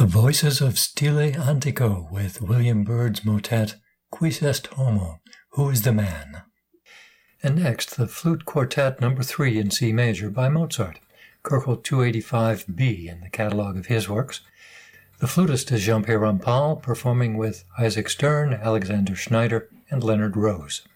The Voices of Stile Antico with William Byrd's motet Quis est homo, Who is the Man? And next, the Flute Quartet No. 3 in C major by Mozart, Köchel 285b in the catalog of his works. The flutist is Jean-Pierre Rampal, performing with Isaac Stern, Alexander Schneider, and Leonard Rose.